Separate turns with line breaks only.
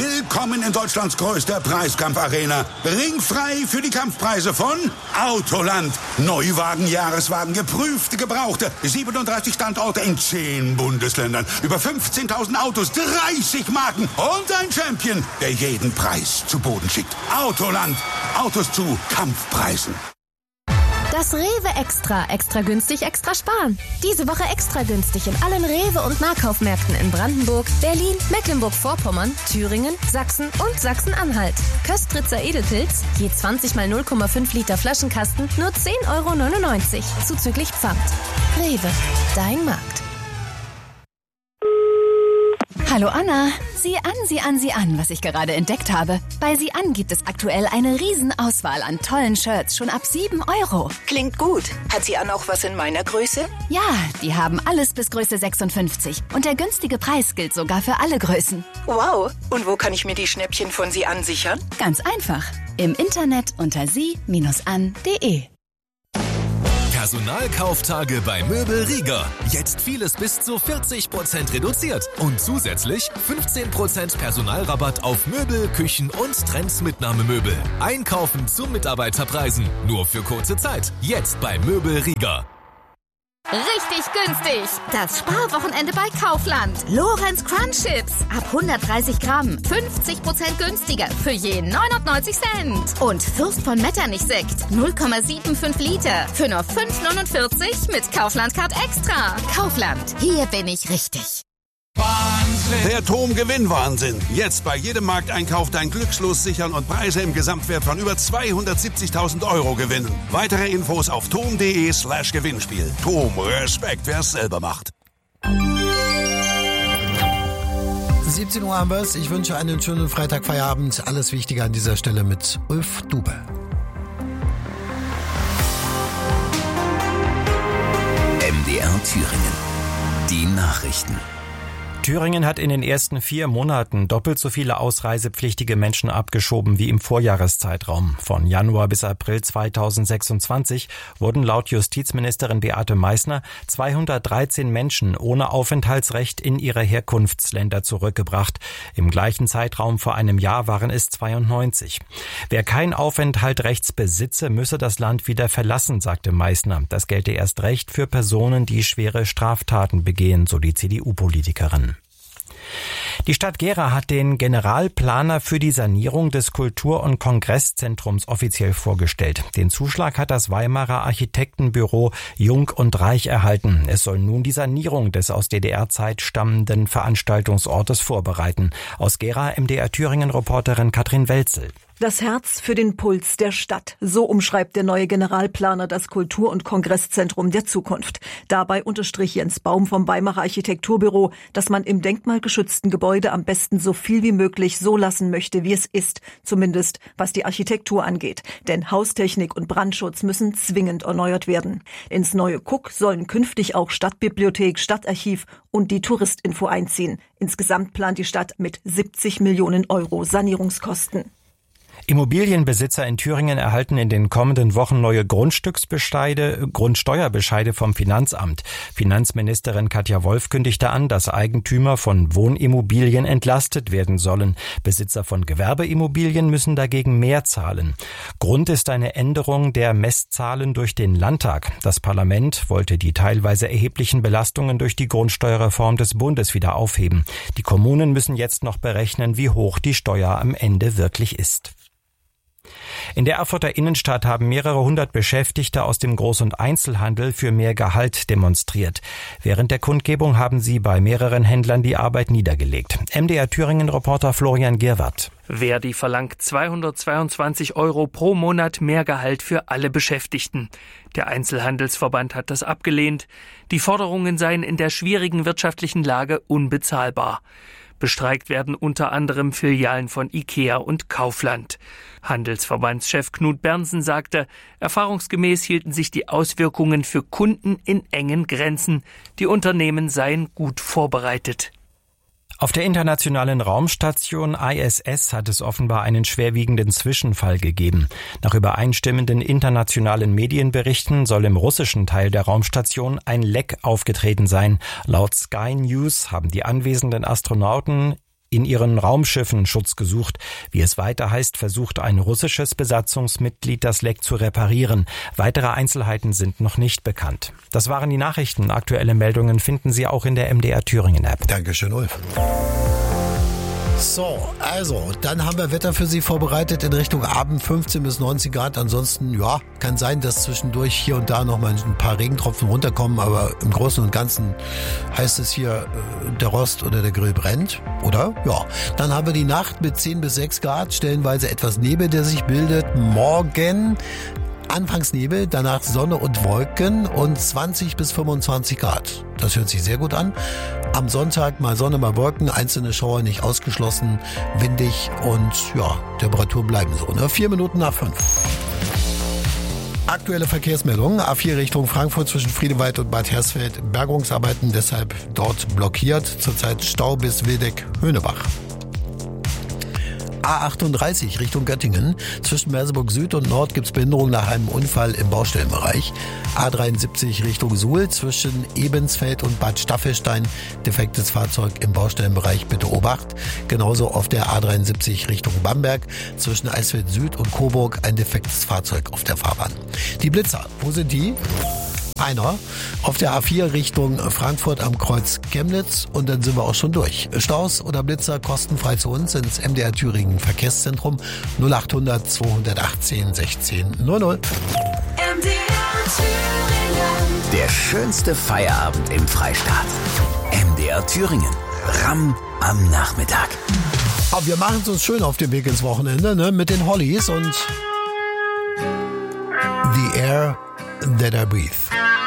Willkommen in Deutschlands größter Preiskampfarena. Ringfrei für die Kampfpreise von Autoland. Neuwagen, Jahreswagen, geprüfte, gebrauchte. 37 Standorte in 10 Bundesländern. Über 15.000 Autos, 30 Marken und ein Champion, der jeden Preis zu Boden schickt. Autoland. Autos zu Kampfpreisen.
Das Rewe Extra. Extra günstig, extra sparen. Diese Woche extra günstig in allen Rewe- und Nahkaufmärkten in Brandenburg, Berlin, Mecklenburg-Vorpommern, Thüringen, Sachsen und Sachsen-Anhalt. Köstritzer Edelpilz, je 20 mal 0,5 Liter Flaschenkasten, nur 10,99 €, zuzüglich Pfand. Rewe, dein Markt.
Hallo Anna, sieh an, was ich gerade entdeckt habe. Bei Sieh an gibt es aktuell eine Riesenauswahl an tollen Shirts, schon ab 7 €.
Klingt gut. Hat Sieh an auch was in meiner Größe?
Ja, die haben alles bis Größe 56 und der günstige Preis gilt sogar für alle Größen.
Wow, und wo kann ich mir die Schnäppchen von Sieh an sichern?
Ganz einfach, im Internet unter sie-an.de.
Personalkauftage bei Möbel Rieger. Jetzt vieles bis zu 40% reduziert. Und zusätzlich 15% Personalrabatt auf Möbel, Küchen und Trends-Mitnahmemöbel. Einkaufen zu Mitarbeiterpreisen. Nur für kurze Zeit. Jetzt bei Möbel Rieger.
Richtig günstig. Das Sparwochenende bei Kaufland. Lorenz Crunch Chips. Ab 130 Gramm. 50% günstiger. Für je 99 Cent. Und Fürst von Metternich Sekt. 0,75 Liter. Für nur 5,49 mit Kaufland Card Extra. Kaufland. Hier bin ich richtig.
Wahnsinn. Der TOM-Gewinnwahnsinn. Jetzt bei jedem Markteinkauf dein Glückslos sichern und Preise im Gesamtwert von über 270.000 € gewinnen. Weitere Infos auf tom.de/Gewinnspiel. TOM, Respekt, wer es selber macht.
17 Uhr haben wir es. Ich wünsche einen schönen Freitagfeierabend. Alles Wichtige an dieser Stelle mit Ulf Dube.
MDR Thüringen. Die Nachrichten.
Thüringen hat in den ersten 4 Monaten doppelt so viele ausreisepflichtige Menschen abgeschoben wie im Vorjahreszeitraum. Von Januar bis April 2026 wurden laut Justizministerin Beate Meißner 213 Menschen ohne Aufenthaltsrecht in ihre Herkunftsländer zurückgebracht. Im gleichen Zeitraum vor einem Jahr waren es 92. Wer kein Aufenthaltsrecht besitze, müsse das Land wieder verlassen, sagte Meißner. Das gelte erst recht für Personen, die schwere Straftaten begehen, so die CDU-Politikerin. Die Stadt Gera hat den Generalplaner für die Sanierung des Kultur- und Kongresszentrums offiziell vorgestellt. Den Zuschlag hat das Weimarer Architektenbüro Jung und Reich erhalten. Es soll nun die Sanierung des aus DDR-Zeit stammenden Veranstaltungsortes vorbereiten. Aus Gera MDR Thüringen-Reporterin Katrin Welzel.
Das Herz für den Puls der Stadt. So umschreibt der neue Generalplaner das Kultur- und Kongresszentrum der Zukunft. Dabei unterstrich Jens Baum vom Weimarer Architekturbüro, dass man im denkmalgeschützten Gebäude am besten so viel wie möglich so lassen möchte, wie es ist. Zumindest was die Architektur angeht. Denn Haustechnik und Brandschutz müssen zwingend erneuert werden. Ins neue Cook sollen künftig auch Stadtbibliothek, Stadtarchiv und die Touristinfo einziehen. Insgesamt plant die Stadt mit 70 Millionen € Sanierungskosten.
Immobilienbesitzer in Thüringen erhalten in den kommenden Wochen neue Grundsteuerbescheide vom Finanzamt. Finanzministerin Katja Wolf kündigte an, dass Eigentümer von Wohnimmobilien entlastet werden sollen. Besitzer von Gewerbeimmobilien müssen dagegen mehr zahlen. Grund ist eine Änderung der Messzahlen durch den Landtag. Das Parlament wollte die teilweise erheblichen Belastungen durch die Grundsteuerreform des Bundes wieder aufheben. Die Kommunen müssen jetzt noch berechnen, wie hoch die Steuer am Ende wirklich ist. In der Erfurter Innenstadt haben mehrere hundert Beschäftigte aus dem Groß- und Einzelhandel für mehr Gehalt demonstriert. Während der Kundgebung haben sie bei mehreren Händlern die Arbeit niedergelegt. MDR Thüringen-Reporter Florian Gerwart.
Verdi verlangt 222 € pro Monat mehr Gehalt für alle Beschäftigten. Der Einzelhandelsverband hat das abgelehnt. Die Forderungen seien in der schwierigen wirtschaftlichen Lage unbezahlbar. Bestreikt werden unter anderem Filialen von IKEA und Kaufland. Handelsverbandschef Knut Bernsen sagte, erfahrungsgemäß hielten sich die Auswirkungen für Kunden in engen Grenzen. Die Unternehmen seien gut vorbereitet.
Auf der internationalen Raumstation ISS hat es offenbar einen schwerwiegenden Zwischenfall gegeben. Nach übereinstimmenden internationalen Medienberichten soll im russischen Teil der Raumstation ein Leck aufgetreten sein. Laut Sky News haben die anwesenden Astronauten in ihren Raumschiffen Schutz gesucht. Wie es weiter heißt, versucht ein russisches Besatzungsmitglied, das Leck zu reparieren. Weitere Einzelheiten sind noch nicht bekannt. Das waren die Nachrichten. Aktuelle Meldungen finden Sie auch in der MDR Thüringen App.
Dankeschön, Ulf. So, also, dann haben wir Wetter für Sie vorbereitet in Richtung Abend, 15 bis 19 Grad. Ansonsten, ja, kann sein, dass zwischendurch hier und da noch mal ein paar Regentropfen runterkommen, aber im Großen und Ganzen heißt es hier, der Rost oder der Grill brennt, oder? Ja. Dann haben wir die Nacht mit 10 bis 6 Grad, stellenweise etwas Nebel, der sich bildet. Morgen anfangs Nebel, danach Sonne und Wolken und 20 bis 25 Grad. Das hört sich sehr gut an. Am Sonntag mal Sonne, mal Wolken, einzelne Schauer nicht ausgeschlossen, windig und ja, Temperaturen bleiben so. 4 Minuten nach 5. Aktuelle Verkehrsmeldungen. A4 Richtung Frankfurt zwischen Friedewald und Bad Hersfeld. Bergungsarbeiten deshalb dort blockiert. Zurzeit Stau bis Wildeck-Höhnebach. A38 Richtung Göttingen. Zwischen Merseburg Süd und Nord gibt's Behinderung nach einem Unfall im Baustellenbereich. A73 Richtung Suhl zwischen Ebensfeld und Bad Staffelstein. Defektes Fahrzeug im Baustellenbereich, bitte Obacht. Genauso auf der A73 Richtung Bamberg. Zwischen Eisfeld Süd und Coburg ein defektes Fahrzeug auf der Fahrbahn. Die Blitzer, wo sind die? Einer auf der A4 Richtung Frankfurt am Kreuz Chemnitz und dann sind wir auch schon durch. Staus oder Blitzer kostenfrei zu uns ins MDR Thüringen Verkehrszentrum 0800 218 16 00.
MDR Thüringen.
Der schönste Feierabend im Freistaat. MDR Thüringen. Ramm am Nachmittag.
Aber wir machen es uns schön auf dem Weg ins Wochenende, ne? Mit den Hollies und The Air That I Breathe.